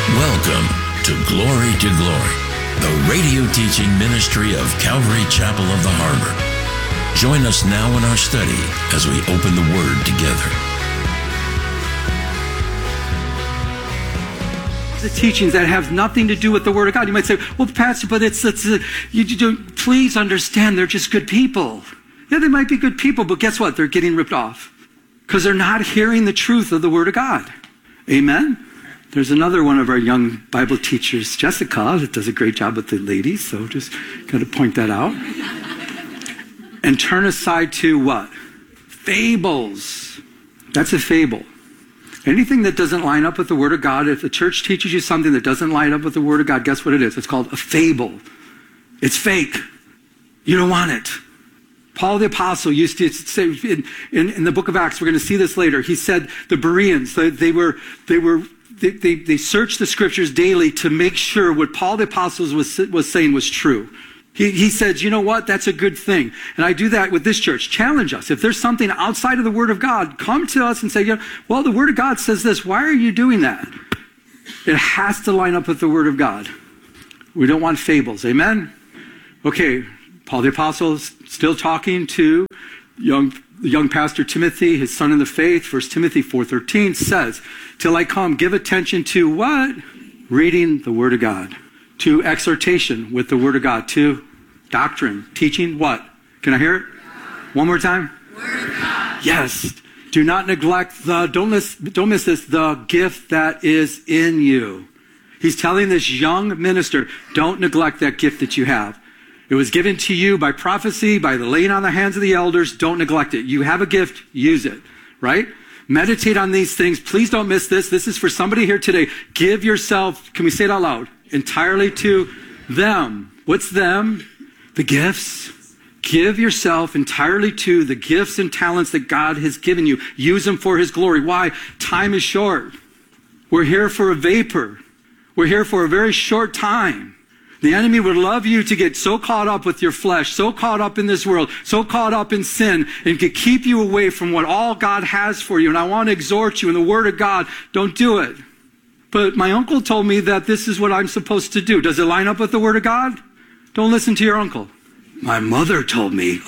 Welcome to Glory to Glory, the radio teaching ministry of Calvary Chapel of the Harbor. Join us now in our study as we open the Word together. The teachings that have nothing to do with the Word of God. You might say, well, Pastor, but please understand they're just good people. Yeah, they might be good people, but guess what? They're getting ripped off because they're not hearing the truth of the Word of God. Amen? There's another one of our young Bible teachers, Jessica, that does a great job with the ladies, so just got to point that out. And turn aside to what? Fables. That's a fable. Anything that doesn't line up with the Word of God, if the church teaches you something that doesn't line up with the Word of God, guess what it is? It's called a fable. It's fake. You don't want it. Paul the Apostle used to say in the book of Acts, we're going to see this later, he said the Bereans, they searched the scriptures daily to make sure what Paul the Apostle was saying was true. He said, you know what? That's a good thing. And I do that with this church. Challenge us. If there's something outside of the Word of God, come to us and say, well, the Word of God says this. Why are you doing that? It has to line up with the Word of God. We don't want fables. Amen? Okay, Paul the Apostle is still talking to young pastor Timothy, his son in the faith. 1 Timothy 4:13 says, till I come, give attention to what? Reading the Word of God. To exhortation with the Word of God. To doctrine. Teaching what? Can I hear it? One more time. Word of God. Yes. Do not neglect don't miss this, the gift that is in you. He's telling this young minister, don't neglect that gift that you have. It was given to you by prophecy, by the laying on the hands of the elders. Don't neglect it. You have a gift, use it, right? Meditate on these things. Please don't miss this. This is for somebody here today. Give yourself, can we say it out loud? Entirely to them. What's them? The gifts. Give yourself entirely to the gifts and talents that God has given you. Use them for His glory. Why? Time is short. We're here for a vapor. We're here for a very short time. The enemy would love you to get so caught up with your flesh, so caught up in this world, so caught up in sin, and to keep you away from what all God has for you. And I want to exhort you in the Word of God, don't do it. But my uncle told me that this is what I'm supposed to do. Does it line up with the Word of God? Don't listen to your uncle. My mother told me,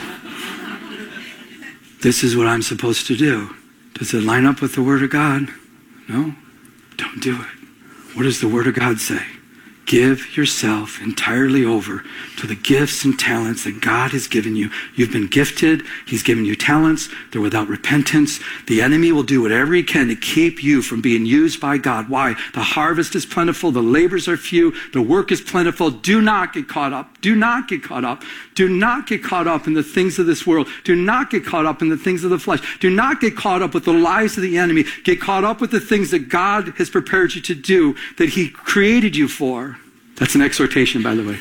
this is what I'm supposed to do. Does it line up with the Word of God? No? Don't do it. What does the Word of God say? Give yourself entirely over to the gifts and talents that God has given you. You've been gifted. He's given you talents. They're without repentance. The enemy will do whatever he can to keep you from being used by God. Why? The harvest is plentiful. The labors are few. The work is plentiful. Do not get caught up. Do not get caught up. Do not get caught up in the things of this world. Do not get caught up in the things of the flesh. Do not get caught up with the lies of the enemy. Get caught up with the things that God has prepared you to do, that He created you for. That's an exhortation, by the way.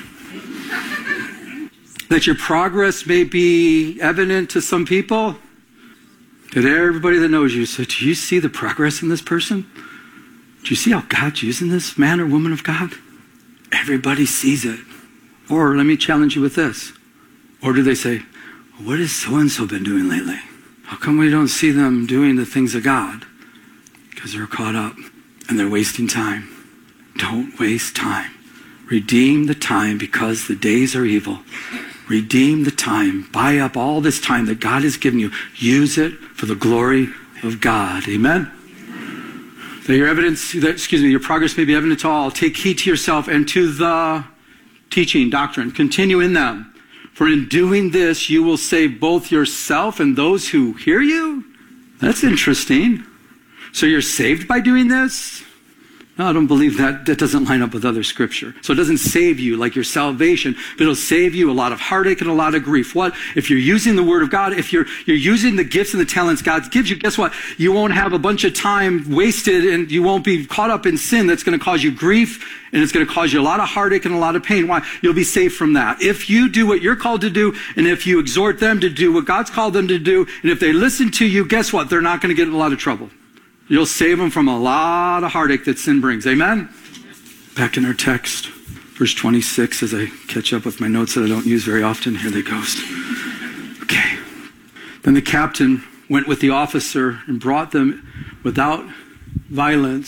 That your progress may be evident to some people. That everybody that knows you said, do you see the progress in this person? Do you see how God's using this man or woman of God? Everybody sees it. Or let me challenge you with this. Or do they say, what has so-and-so been doing lately? How come we don't see them doing the things of God? Because they're caught up and they're wasting time. Don't waste time. Redeem the time because the days are evil. Redeem the time. Buy up all this time that God has given you. Use it for the glory of God. Amen? That your progress may be evident to all. Take heed to yourself and to the teaching, doctrine. Continue in them. For in doing this, you will save both yourself and those who hear you. That's interesting. So you're saved by doing this? No, I don't believe that. That doesn't line up with other scripture. So it doesn't save you like your salvation, but it'll save you a lot of heartache and a lot of grief. What? If you're using the Word of God, if you're using the gifts and the talents God gives you, guess what? You won't have a bunch of time wasted and you won't be caught up in sin that's going to cause you grief and it's going to cause you a lot of heartache and a lot of pain. Why? You'll be saved from that. If you do what you're called to do and if you exhort them to do what God's called them to do, and if they listen to you, guess what? They're not going to get in a lot of trouble. You'll save them from a lot of heartache that sin brings. Amen? Back in our text, verse 26, as I catch up with my notes that I don't use very often. Here they go. Okay. Then the captain went with the officer and brought them without violence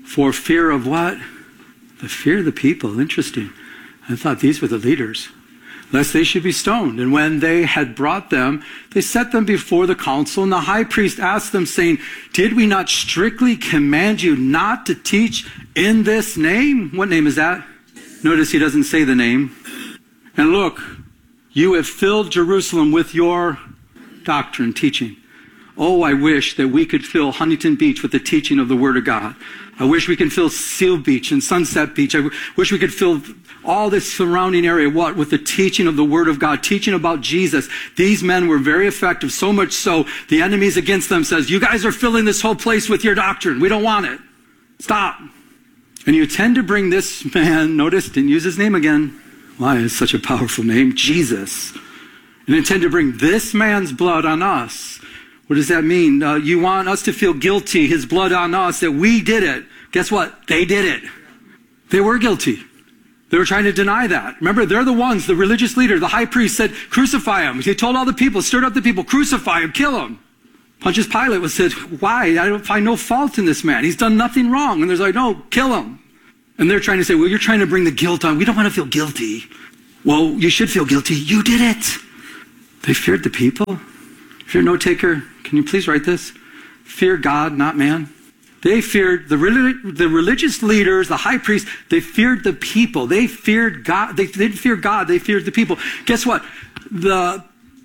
For fear of what? The fear of the people. Interesting. I thought these were the leaders. Lest they should be stoned. And when they had brought them, they set them before the council. And the high priest asked them, saying, did we not strictly command you not to teach in this name? What name is that? Notice he doesn't say the name. And look, you have filled Jerusalem with your doctrine, teaching. Oh, I wish that we could fill Huntington Beach with the teaching of the Word of God. I wish we could fill Seal Beach and Sunset Beach. I wish we could fill all this surrounding area, what? With the teaching of the Word of God, teaching about Jesus. These men were very effective, so much so, the enemies against them says, you guys are filling this whole place with your doctrine. We don't want it. Stop. And you tend to bring this man, notice, didn't use his name again. Why? It's such a powerful name, Jesus. And intend to bring this man's blood on us. What does that mean? You want us to feel guilty, his blood on us, that we did it. Guess what? They did it. They were guilty. They were trying to deny that. Remember, they're the ones, the religious leader, the high priest said, crucify him. He told all the people, stirred up the people, crucify him, kill him. Pontius Pilate said, why? I don't find no fault in this man. He's done nothing wrong. And they're like, no, kill him. And they're trying to say, well, you're trying to bring the guilt on. We don't want to feel guilty. Well, you should feel guilty. You did it. They feared the people. If you're a note taker, can you please write this? Fear God, not man. They feared the religious leaders, the high priest. They feared the people. They feared God. They didn't fear God. They feared the people. Guess what? The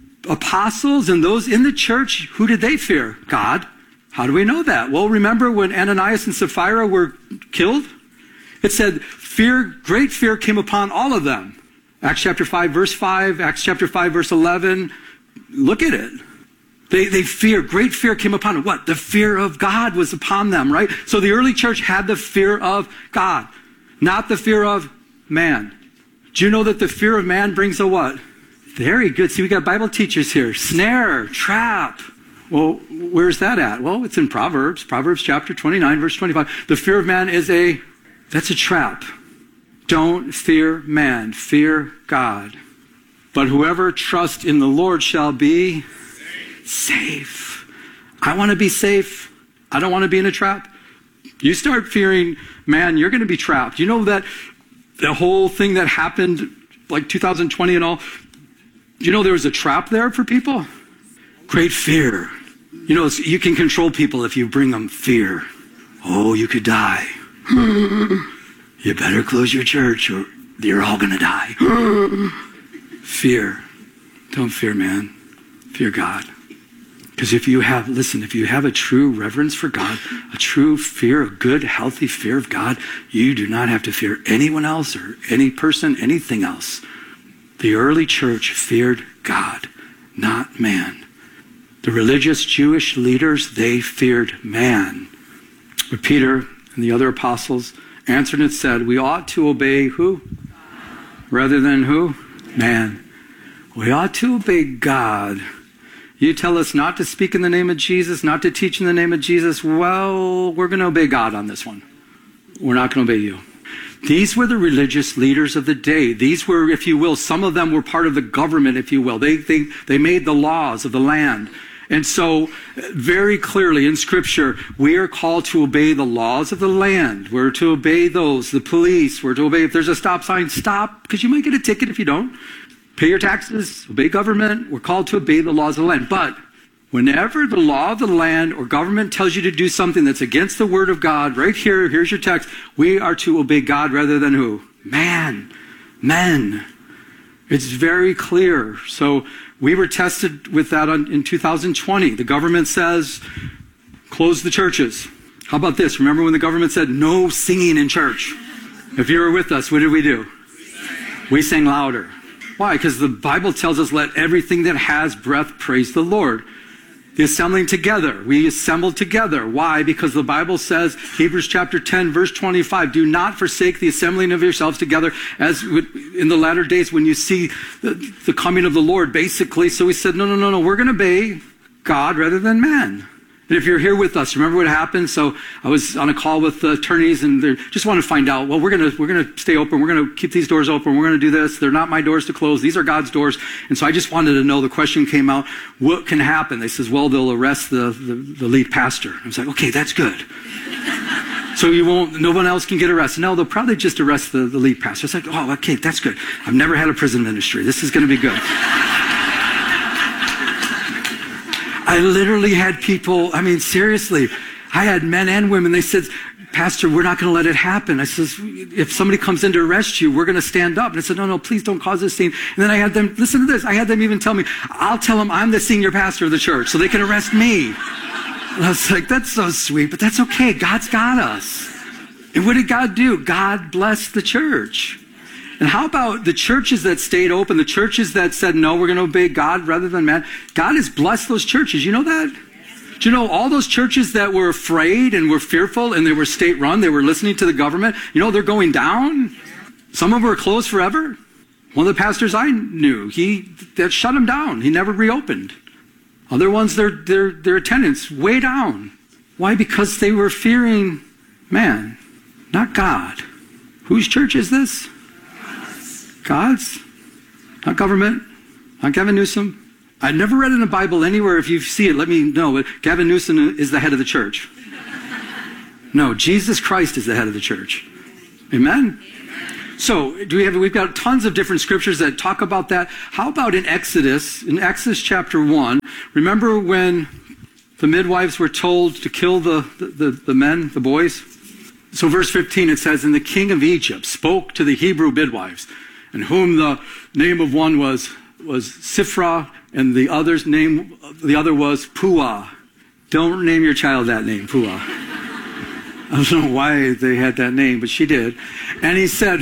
apostles and those in the church, who did they fear? God. How do we know that? Well, remember when Ananias and Sapphira were killed? It said, great fear came upon all of them. Acts chapter 5, verse 5, Acts chapter 5, verse 11. Look at it. They fear, great fear came upon them. What? The fear of God was upon them, right? So the early church had the fear of God, not the fear of man. Do you know that the fear of man brings a what? Very good. See, we got Bible teachers here. Snare, trap. Well, where's that at? Well, it's in Proverbs. Proverbs chapter 29, verse 25. The fear of man that's a trap. Don't fear man, fear God. But whoever trusts in the Lord shall be safe. I want to be safe. I don't want to be in a trap. You start fearing man, you're going to be trapped. You know that the whole thing that happened like 2020 and all, you know there was a trap there for people? Great fear. You know, you can control people if you bring them fear. Oh, you could die. You better close your church or you're all going to die. Fear. Don't fear man. Fear God. Because if you have a true reverence for God, a true fear, a good, healthy fear of God, you do not have to fear anyone else or any person, anything else. The early church feared God, not man. The religious Jewish leaders, they feared man. But Peter and the other apostles answered and said, we ought to obey who? Rather than who? Man. We ought to obey God. You tell us not to speak in the name of Jesus, not to teach in the name of Jesus. Well, we're going to obey God on this one. We're not going to obey you. These were the religious leaders of the day. These were, if you will, some of them were part of the government, if you will. They made the laws of the land. And so, very clearly in Scripture, we are called to obey the laws of the land. We're to obey those, the police. We're to obey, if there's a stop sign, stop, because you might get a ticket if you don't. Pay your taxes, obey government. We're called to obey the laws of the land. But whenever the law of the land or government tells you to do something that's against the Word of God, right here, here's your text, we are to obey God rather than who? Man. Men. It's very clear. So we were tested with that in 2020. The government says, close the churches. How about this? Remember when the government said, no singing in church? If you were with us, what did we do? We sang louder. Why? Because the Bible tells us, let everything that has breath praise the Lord. The assembling together. We assembled together. Why? Because the Bible says, Hebrews chapter 10, verse 25, do not forsake the assembling of yourselves together as in the latter days when you see the coming of the Lord, basically. So we said, no, we're going to obey God rather than man. And if you're here with us, remember what happened? So I was on a call with the attorneys and they just want to find out, well, we're going to stay open. We're going to keep these doors open. We're going to do this. They're not my doors to close. These are God's doors. And so I just wanted to know, the question came out, what can happen? They says, well, they'll arrest the lead pastor. I was like, okay, that's good. So no one else can get arrested. No, they'll probably just arrest the lead pastor. It's like, oh, okay, that's good. I've never had a prison ministry. This is going to be good. I literally had people, seriously, I had men and women, they said, Pastor, we're not going to let it happen. I says, if somebody comes in to arrest you, we're going to stand up. And I said, no, please don't cause this scene. And then I had them, listen to this, I had them even tell me, I'll tell them I'm the senior pastor of the church so they can arrest me. And I was like, that's so sweet, but that's okay. God's got us. And what did God do? God blessed the church. And how about the churches that stayed open, the churches that said, no, we're going to obey God rather than man? God has blessed those churches. You know that? Do you know all those churches that were afraid and were fearful and they were state-run, they were listening to the government, they're going down? Some of them were closed forever. One of the pastors I knew, that shut them down. He never reopened. Other ones, their attendance way down. Why? Because they were fearing man, not God. Whose church is this? God's, not government, not Gavin Newsom. I never read in the Bible anywhere, if you see it, let me know, but Gavin Newsom is the head of the church. No, Jesus Christ is the head of the church. Amen? So, we've got tons of different scriptures that talk about that. How about in Exodus chapter 1, remember when the midwives were told to kill the men, the boys? So verse 15, it says, and the king of Egypt spoke to the Hebrew midwives, and whom the name of one was Sifra, and the other was Puah. Don't name your child that name, Puah. I don't know why they had that name, but she did. And he said,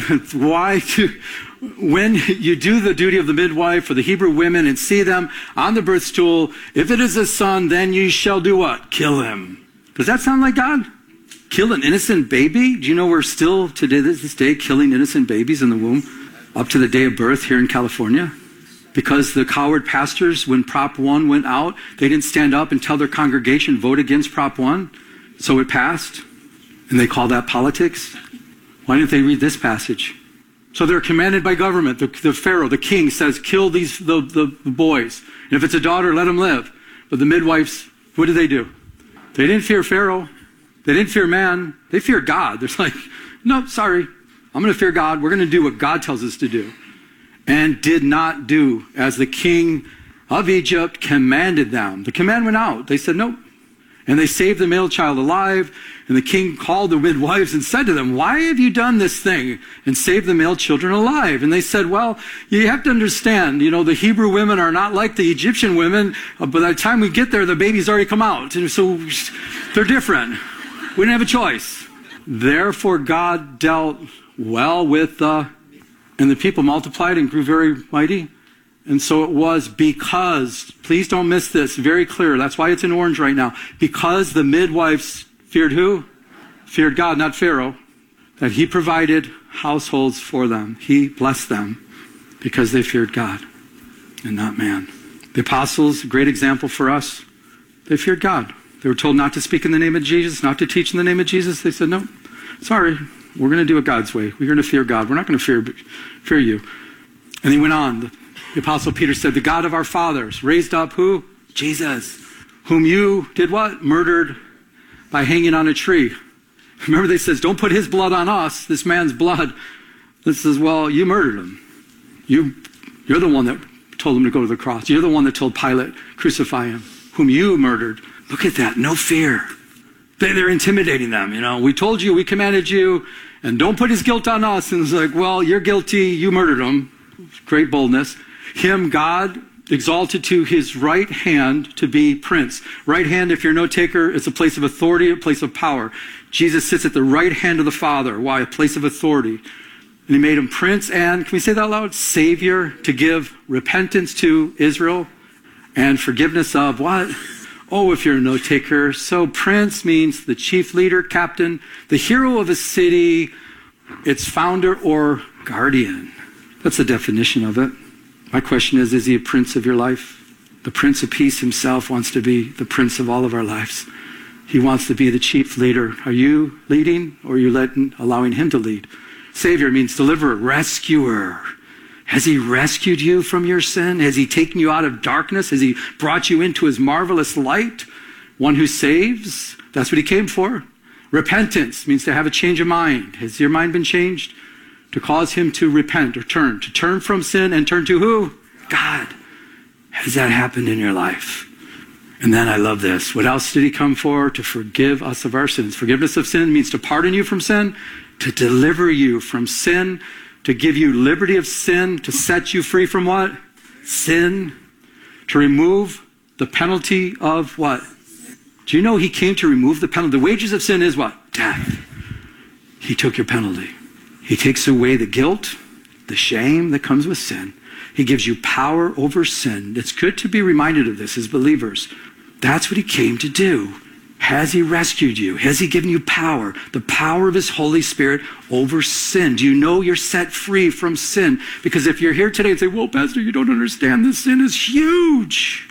when you do the duty of the midwife for the Hebrew women and see them on the birth stool, if it is a son, then you shall do what? Kill him. Does that sound like God? Kill an innocent baby? Do you know we're still, today, this day, killing innocent babies in the womb up to the day of birth here in California? Because the coward pastors, when Prop 1 went out, they didn't stand up and tell their congregation, vote against Prop 1. So it passed. And they call that politics. Why didn't they read this passage? So they're commanded by government. The Pharaoh, the king, says, kill the boys. And if it's a daughter, let them live. But the midwives, what did they do? They didn't fear Pharaoh. They didn't fear man. They feared God. They're like, no, sorry. I'm going to fear God. We're going to do what God tells us to do. And did not do as the king of Egypt commanded them. The command went out. They said, nope. And they saved the male child alive. And the king called the midwives and said to them, why have you done this thing and saved the male children alive? And they said, well, you have to understand, the Hebrew women are not like the Egyptian women. By the time we get there, the baby's already come out. And so they're different. We didn't have a choice. Therefore, God dealt well with and the people multiplied and grew very mighty. And so it was because, please don't miss this, very clear. That's why it's in orange right now. Because the midwives feared who? Feared God, not Pharaoh. That he provided households for them. He blessed them because they feared God and not man. The apostles, a great example for us. They feared God. They were told not to speak in the name of Jesus, not to teach in the name of Jesus. They said, no, sorry. We're going to do it God's way. We're going to fear God. We're not going to fear you. And he went on. The Apostle Peter said, the God of our fathers raised up who? Jesus. Whom you did what? Murdered by hanging on a tree. Remember they says, don't put his blood on us, this man's blood. This says, well, you murdered him. You're the one that told him to go to the cross. You're the one that told Pilate, crucify him. Whom you murdered. Look at that. No fear. They're intimidating them. We told you, we commanded you, and don't put his guilt on us. And it's like, well, you're guilty. You murdered him. Great boldness. Him, God, exalted to his right hand to be prince. Right hand, if you're a note taker, it's a place of authority, a place of power. Jesus sits at the right hand of the Father. Why? A place of authority. And he made him prince and, can we say that out loud? Savior, to give repentance to Israel and forgiveness of what? Oh, if you're a note taker. So prince means the chief leader, captain, the hero of a city, its founder or guardian. That's the definition of it. My question is he a prince of your life? The Prince of Peace himself wants to be the prince of all of our lives. He wants to be the chief leader. Are you leading or are you allowing him to lead? Savior means deliverer, rescuer. Has he rescued you from your sin? Has he taken you out of darkness? Has he brought you into his marvelous light? One who saves? That's what he came for. Repentance means to have a change of mind. Has your mind been changed? To cause him to repent or turn. To turn from sin and turn to who? God. Has that happened in your life? And then I love this. What else did he come for? To forgive us of our sins. Forgiveness of sin means to pardon you from sin, to deliver you from sin, to give you liberty of sin, to set you free from what? Sin. To remove the penalty of what? Do you know he came to remove the penalty? The wages of sin is what? Death. He took your penalty. He takes away the guilt, the shame that comes with sin. He gives you power over sin. It's good to be reminded of this as believers. That's what he came to do. Has he rescued you? Has he given you power? The power of his Holy Spirit over sin. Do you know you're set free from sin? Because if you're here today and say, well, Pastor, you don't understand. This sin is huge.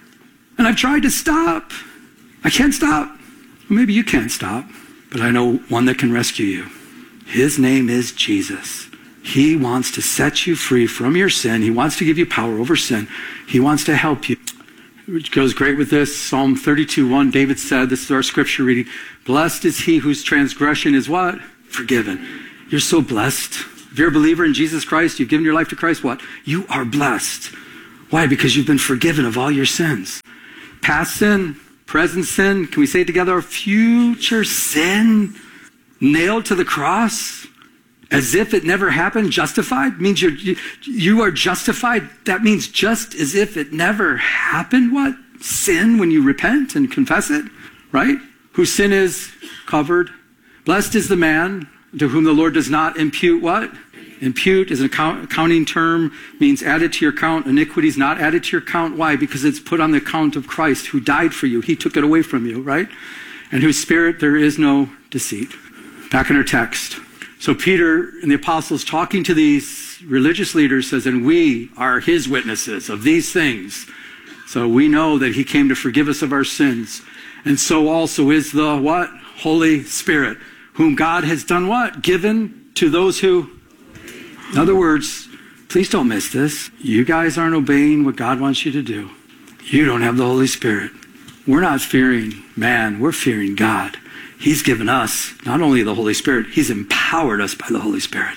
And I've tried to stop. I can't stop. Well, maybe you can't stop. But I know one that can rescue you. His name is Jesus. He wants to set you free from your sin. He wants to give you power over sin. He wants to help you. Which goes great with this. Psalm 32:1, David said, this is our scripture reading, blessed is he whose transgression is what? Forgiven. You're so blessed. If you're a believer in Jesus Christ, you've given your life to Christ, what? You are blessed. Why? Because you've been forgiven of all your sins. Past sin, present sin, can we say it together? Future sin, nailed to the cross, as if it never happened. Justified means you are justified. That means just as if it never happened. What? Sin when you repent and confess it, right? Whose sin is covered. Blessed is the man to whom the Lord does not impute what? Impute is an accounting term, means added to your account. Iniquity is not added to your account. Why? Because it's put on the account of Christ who died for you. He took it away from you, right? And whose spirit there is no deceit. Back in our text. So Peter and the apostles talking to these religious leaders says, and we are his witnesses of these things. So we know that he came to forgive us of our sins. And so also is the what? Holy Spirit, whom God has done what? Given to those who? In other words, please don't miss this. You guys aren't obeying what God wants you to do. You don't have the Holy Spirit. We're not fearing man, we're fearing God. He's given us not only the Holy Spirit, he's empowered us by the Holy Spirit.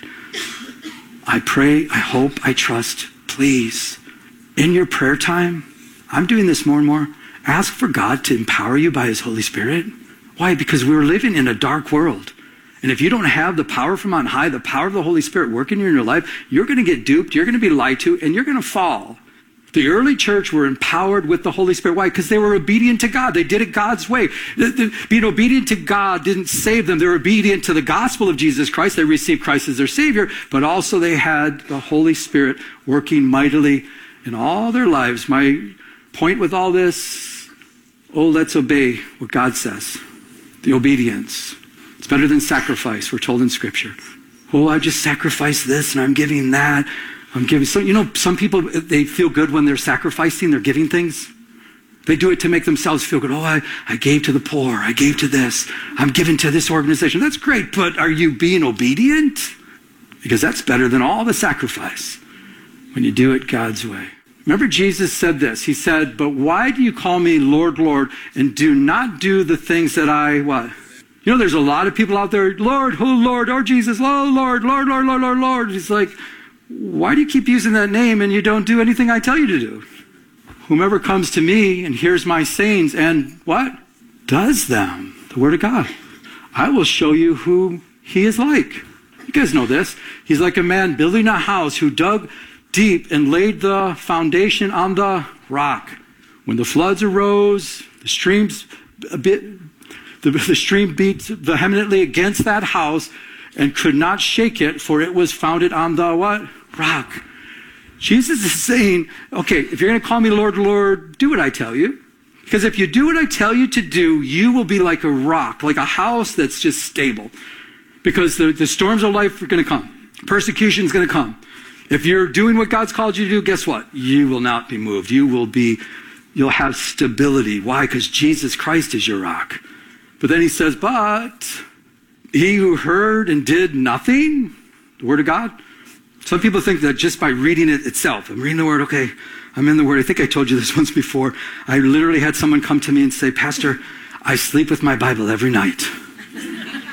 I pray, I hope, I trust, please, in your prayer time, I'm doing this more and more, ask for God to empower you by his Holy Spirit. Why? Because we're living in a dark world. And if you don't have the power from on high, the power of the Holy Spirit working in your life, you're going to get duped, you're going to be lied to, and you're going to fall. The early church were empowered with the Holy Spirit. Why? Because they were obedient to God. They did it God's way. Being obedient to God didn't save them. They were obedient to the gospel of Jesus Christ. They received Christ as their Savior, but also they had the Holy Spirit working mightily in all their lives. My point with all this, let's obey what God says. The obedience. It's better than sacrifice, we're told in Scripture. I just sacrificed this and I'm giving that. I'm giving. So, some people, they feel good when they're sacrificing, they're giving things. They do it to make themselves feel good. I gave to the poor. I gave to this. I'm giving to this organization. That's great, but are you being obedient? Because that's better than all the sacrifice when you do it God's way. Remember Jesus said this. He said, but why do you call me Lord, Lord, and do not do the things that I, what? There's a lot of people out there, Lord, oh Lord, oh Jesus, oh Lord, Lord, Lord, Lord, Lord, Lord. He's like, why do you keep using that name and you don't do anything I tell you to do? Whomever comes to me and hears my sayings and what? Does them. The word of God. I will show you who he is like. You guys know this. He's like a man building a house who dug deep and laid the foundation on the rock. When the floods arose, the stream beat vehemently against that house and could not shake it, for it was founded on the what? Rock. Jesus is saying, okay, if you're going to call me Lord, Lord, do what I tell you. Because if you do what I tell you to do, you will be like a rock, like a house that's just stable. Because the storms of life are going to come. Persecution is going to come. If you're doing what God's called you to do, guess what? You will not be moved. You'll have stability. Why? Because Jesus Christ is your rock. But then he says, but he who heard and did nothing, the word of God. Some people think that just by reading it itself, I'm reading the word, okay, I'm in the word. I think I told you this once before. I literally had someone come to me and say, Pastor, I sleep with my Bible every night.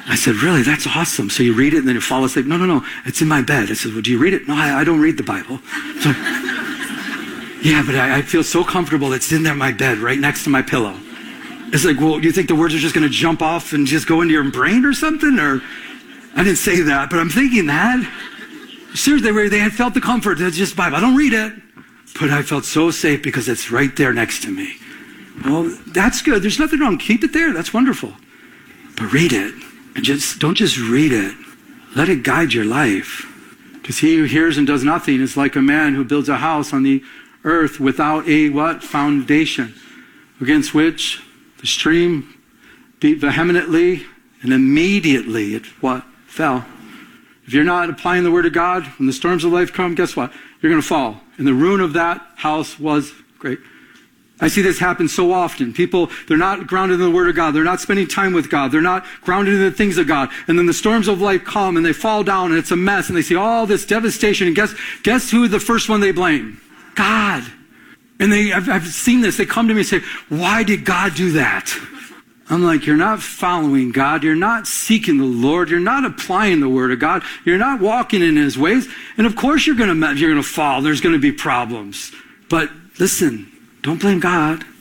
I said, really? That's awesome. So you read it and then you fall asleep. No. It's in my bed. I said, well, do you read it? No, I don't read the Bible. So, yeah, but I feel so comfortable. It's in there in my bed right next to my pillow. It's like, well, do you think the words are just going to jump off and just go into your brain or something? Or I didn't say that, but I'm thinking that. Seriously, they had felt the comfort. It's just Bible. I don't read it. But I felt so safe because it's right there next to me. Well, that's good. There's nothing wrong. Keep it there. That's wonderful. But read it. And don't just read it. Let it guide your life. Because he who hears and does nothing is like a man who builds a house on the earth without a what? Foundation. Against which the stream beat vehemently, and immediately it what? Fell. If you're not applying the word of God, when the storms of life come, guess what? You're going to fall. And the ruin of that house was great. I see this happen so often. People, they're not grounded in the word of God. They're not spending time with God. They're not grounded in the things of God. And then the storms of life come and they fall down and it's a mess and they see all this devastation. And guess who the first one they blame? God. And I've seen this. They come to me and say, why did God do that? I'm like, you're not following God. You're not seeking the Lord. You're not applying the word of God. You're not walking in his ways. And of course you're going to fall. There's going to be problems. But listen, don't blame God.